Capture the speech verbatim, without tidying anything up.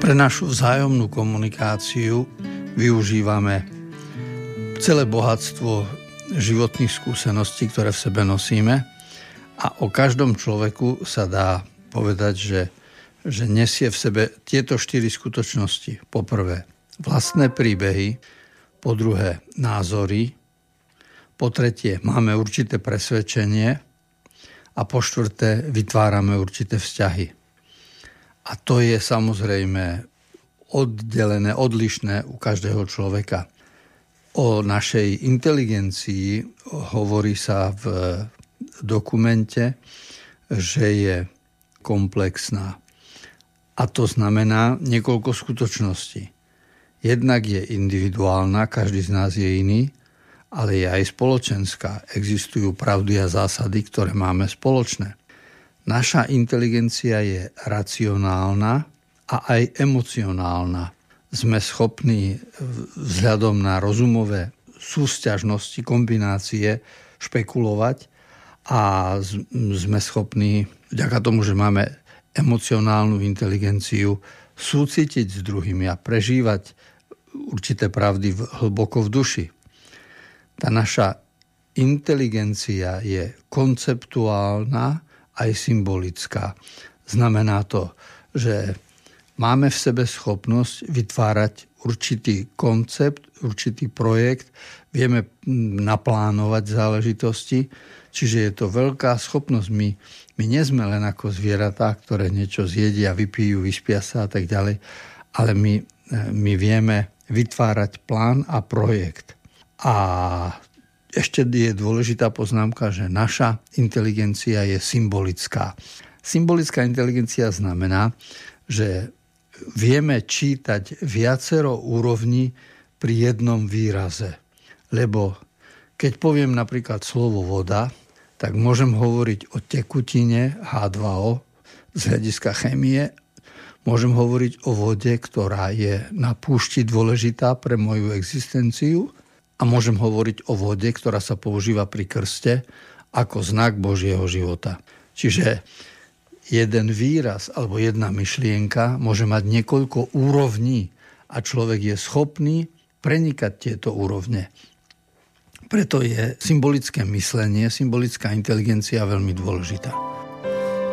Pre našu vzájomnú komunikáciu využívame celé bohatstvo životných skúseností, ktoré v sebe nosíme, a o každom človeku sa dá povedať, že, že nesie v sebe tieto štyri skutočnosti. Po prvé, vlastné príbehy, po druhé, názory, po tretie, máme určité presvedčenie a po štvrté, vytvárame určité vzťahy. A to je samozrejme oddelené, odlišné u každého človeka. O našej inteligencii hovorí sa v dokumente, že je komplexná. A to znamená niekoľko skutočností. Jednak je individuálna, každý z nás je iný, ale je aj spoločenská. Existujú pravdy a zásady, ktoré máme spoločné. Naša inteligencia je racionálna a aj emocionálna. Sme schopní vzhľadom na rozumové súsťažnosti, kombinácie špekulovať a sme schopní, vďaka tomu, že máme emocionálnu inteligenciu, súcitiť s druhými a prežívať určité pravdy hlboko v duši. Tá naša inteligencia je konceptuálna aj symbolická. Znamená to, že máme v sebe schopnosť vytvárať určitý koncept, určitý projekt, vieme naplánovať záležitosti, čiže je to veľká schopnosť. My, my nie sme len ako zvieratá, ktoré niečo zjedia, vypijú, vyspia sa a tak ďalej, ale my, my vieme vytvárať plán a projekt. A ešte je dôležitá poznámka, že naša inteligencia je symbolická. Symbolická inteligencia znamená, že vieme čítať viacero úrovní pri jednom výraze. Lebo keď poviem napríklad slovo voda, tak môžem hovoriť o tekutine há dva ó z hľadiska chémie. Môžem hovoriť o vode, ktorá je na púšti dôležitá pre moju existenciu. A môžem hovoriť o vode, ktorá sa používa pri krste ako znak Božieho života. Čiže jeden výraz alebo jedna myšlienka môže mať niekoľko úrovní a človek je schopný prenikať tieto úrovne. Preto je symbolické myslenie, symbolická inteligencia veľmi dôležitá.